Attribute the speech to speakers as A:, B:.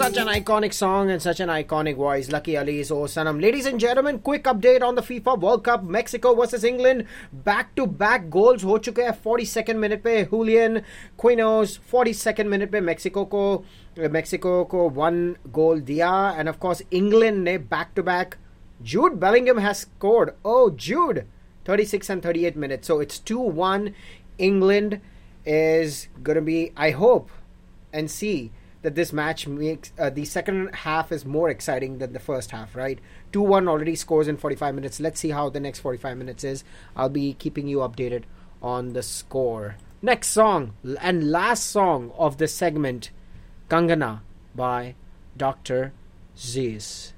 A: Such an iconic song and such an iconic voice. Lucky Ali's O Sanam. Ladies and gentlemen, quick update on the FIFA World Cup. Mexico versus England. Back-to-back goals हो चुके हैं 42nd minute पे. Julian Quinones 42nd minute पे Mexico को 1 goal दिया. And of course, England ने back-to-back. Jude Bellingham has scored. Oh, Jude. 36 and 38 minutes. So it's 2-1. England is going to be, I hope and see that this match makes the second half is more exciting than the first half, right? 2-1 already scores in 45 minutes. Let's see how the next 45 minutes is. I'll be keeping you updated on the score. Next song and last song of this segment, Kangana by Dr. Zeus.